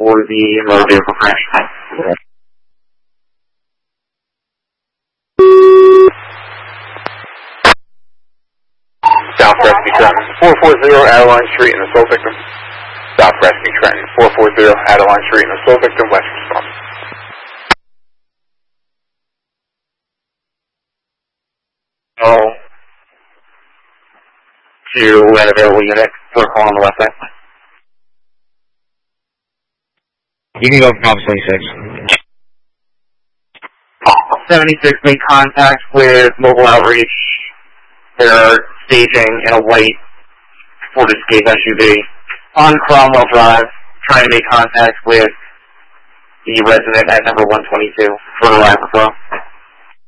for the motor vehicle crash. South Rescue Trenton, 440 Adeline Street and assault victim. South Rescue Trenton, 440 Adeline Street and assault victim, west response. Oh. To an available unit for a call on the left side. You can go for Bravo 26. 76 made contact with mobile outreach. They're staging in a white Ford Escape SUV on Cromwell Drive, trying to make contact with the resident at number 122 for the live referral.